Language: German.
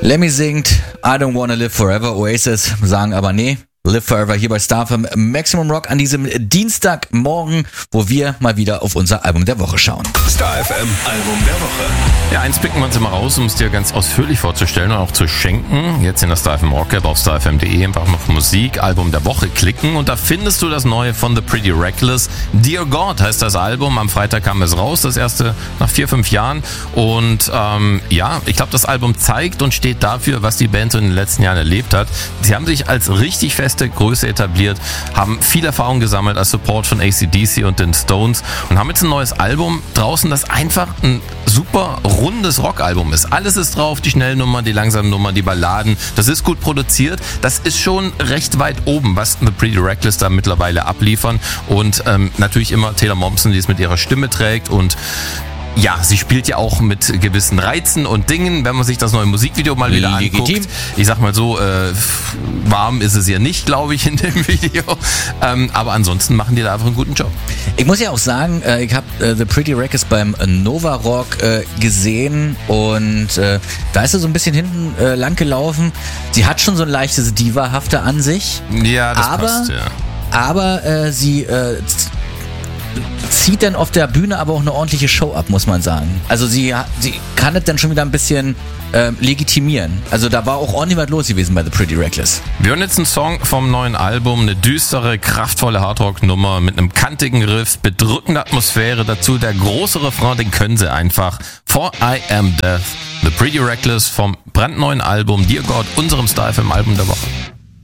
Lemmy singt I Don't Wanna Live Forever, Oasis sagen aber nee. Live Forever hier bei Star FM Maximum Rock an diesem Dienstagmorgen, wo wir mal wieder auf unser Album der Woche schauen. Star FM Album der Woche. Ja, eins picken wir uns immer raus, um es dir ganz ausführlich vorzustellen und auch zu schenken. Jetzt in der Star FM Rock App auf starfm.de einfach mal auf Musik, Album der Woche klicken und da findest du das neue von The Pretty Reckless. Dear God heißt das Album. Am Freitag kam es raus, das erste nach 4-5 Jahren. Und ja, ich glaube, das Album zeigt und steht dafür, was die Band so in den letzten Jahren erlebt hat. Sie haben sich als richtig feste Größe etabliert, haben viel Erfahrung gesammelt als Support von AC/DC und den Stones und haben jetzt ein neues Album draußen, das einfach ein super rundes Rockalbum ist. Alles ist drauf, die schnellen Nummern, die langsamen Nummern, die Balladen. Das ist gut produziert. Das ist schon recht weit oben, was The Pretty Reckless da mittlerweile abliefern und natürlich immer Taylor Momsen, die es mit ihrer Stimme trägt und ja, sie spielt ja auch mit gewissen Reizen und Dingen, wenn man sich das neue Musikvideo mal wieder anguckt. Ich sag mal so, warm ist es ja nicht, glaube ich, in dem Video. Aber ansonsten machen die da einfach einen guten Job. Ich muss ja auch sagen, ich habe The Pretty Reckless beim Nova Rock gesehen und da ist sie so ein bisschen hinten lang gelaufen. Sie hat schon so ein leichtes Diva-hafte an sich. Ja, das passt, ja. Aber sie zieht dann auf der Bühne aber auch eine ordentliche Show ab, muss man sagen. Also sie kann es dann schon wieder ein bisschen legitimieren. Also da war auch ordentlich was los gewesen bei The Pretty Reckless. Wir hören jetzt einen Song vom neuen Album, eine düstere, kraftvolle Hardrock-Nummer mit einem kantigen Riff, bedrückende Atmosphäre, dazu der große Refrain, den können sie einfach. For I Am Death, The Pretty Reckless vom brandneuen Album Dear God, unserem Star FM Album der Woche.